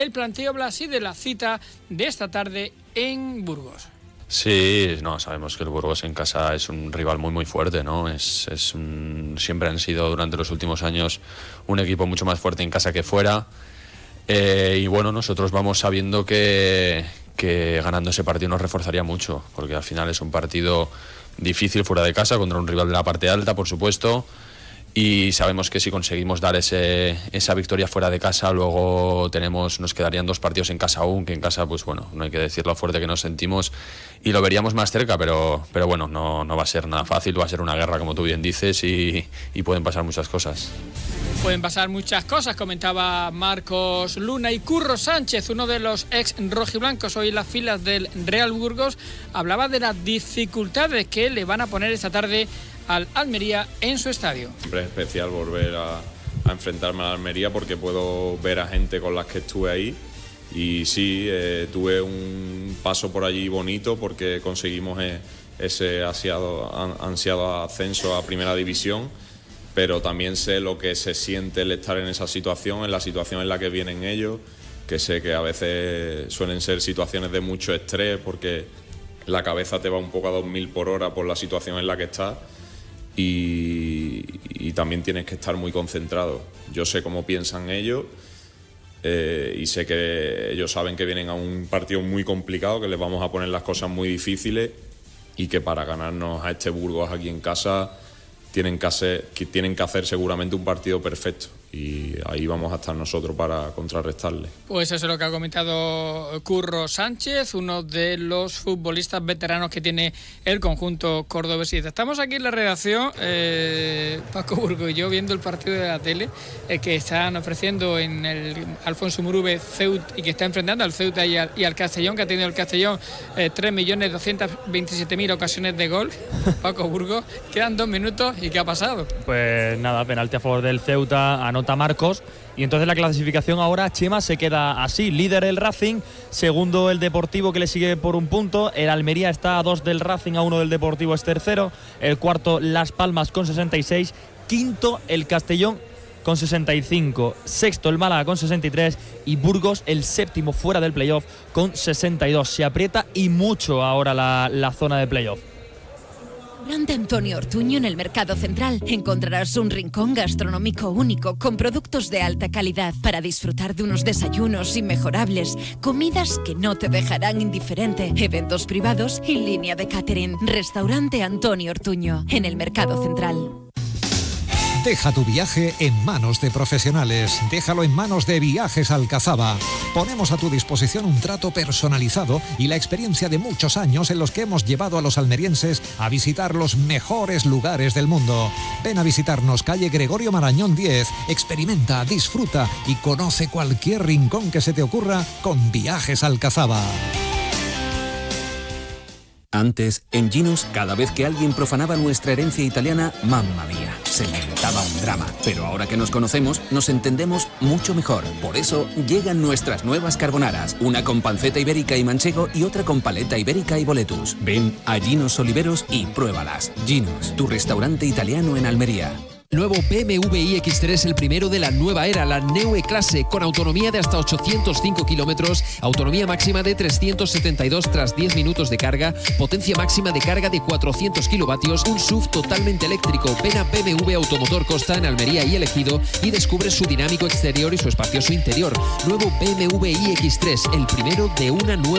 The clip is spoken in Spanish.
El planteo habla así de la cita de esta tarde en Burgos. Sí, no, sabemos que el Burgos en casa es un rival muy fuerte, ¿no? Siempre han sido durante los últimos años un equipo mucho más fuerte en casa que fuera. Y bueno, nosotros vamos sabiendo que ganando ese partido nos reforzaría mucho, porque al final es un partido difícil fuera de casa contra un rival de la parte alta, por supuesto. Y sabemos que si conseguimos dar esa victoria fuera de casa, luego nos quedarían 2 partidos en casa aún, que en casa, pues bueno, no hay que decir lo fuerte que nos sentimos y lo veríamos más cerca, pero bueno, no va a ser nada fácil, va a ser una guerra, como tú bien dices, y pueden pasar muchas cosas. Pueden pasar muchas cosas, comentaba Marcos Luna. Y Curro Sánchez, uno de los ex rojiblancos hoy en las filas del Real Burgos, hablaba de las dificultades que le van a poner esta tarde al Almería en su estadio. Siempre es especial volver a enfrentarme a Almería porque puedo ver a gente con las que estuve ahí y sí, tuve un paso por allí bonito porque conseguimos ese ansiado ascenso a Primera División, pero también sé lo que se siente el estar en esa situación, en la situación en la que vienen ellos, que sé que a veces suelen ser situaciones de mucho estrés porque la cabeza te va un poco a 2000 por hora por la situación en la que estás. Y también tienes que estar muy concentrado. Yo sé cómo piensan ellos y sé que ellos saben que vienen a un partido muy complicado, que les vamos a poner las cosas muy difíciles y que para ganarnos a este Burgos aquí en casa tienen que hacer seguramente un partido perfecto y ahí vamos a estar nosotros para contrarrestarle. Pues eso es lo que ha comentado Curro Sánchez, uno de los futbolistas veteranos que tiene el conjunto cordobesista. Estamos aquí en la redacción, Paco Burgos y yo, viendo el partido de la tele que están ofreciendo en el Alfonso Murube Ceuta y que está enfrentando al Ceuta y al Castellón, que ha tenido el Castellón 3.227.000 ocasiones de gol. Paco Burgos, quedan 2 minutos y ¿qué ha pasado? Pues nada, penalti a favor del Ceuta, anota Marcos. Y entonces la clasificación ahora, Chema, se queda así: líder el Racing, segundo el Deportivo, que le sigue por 1 punto, el Almería está a 2 del Racing, a 1 del Deportivo, es tercero, el cuarto Las Palmas con 66, quinto el Castellón con 65, sexto el Málaga con 63 y Burgos el séptimo fuera del playoff con 62. Se aprieta y mucho ahora la zona de playoff. Restaurante Antonio Ortuño en el Mercado Central encontrarás un rincón gastronómico único con productos de alta calidad para disfrutar de unos desayunos inmejorables, comidas que no te dejarán indiferente, eventos privados y línea de catering. Restaurante Antonio Ortuño en el Mercado Central. Deja tu viaje en manos de profesionales. Déjalo en manos de Viajes Alcazaba. Ponemos a tu disposición un trato personalizado y la experiencia de muchos años en los que hemos llevado a los almerienses a visitar los mejores lugares del mundo. Ven a visitarnos, calle Gregorio Marañón 10. Experimenta, disfruta y conoce cualquier rincón que se te ocurra con Viajes Alcazaba. Antes, en Ginos, cada vez que alguien profanaba nuestra herencia italiana, mamma mía, se inventaba un drama. Pero ahora que nos conocemos, nos entendemos mucho mejor. Por eso, llegan nuestras nuevas carbonaras. Una con panceta ibérica y manchego y otra con paleta ibérica y boletus. Ven a Ginos Oliveros y pruébalas. Ginos, tu restaurante italiano en Almería. Nuevo BMW iX3, el primero de la nueva era, la Neue Klasse, con autonomía de hasta 805 kilómetros, autonomía máxima de 372 tras 10 minutos de carga, potencia máxima de carga de 400 kilovatios, un SUV totalmente eléctrico. Ven a BMW Automotor Costa en Almería y Ejido y descubre su dinámico exterior y su espacioso interior. Nuevo BMW iX3, el primero de una nueva